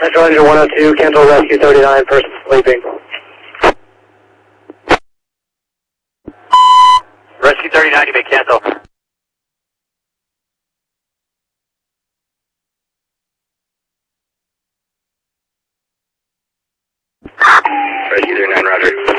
Central Engine 102, cancel Rescue 39, person sleeping. Rescue 39, you may cancel. Rescue 39, roger.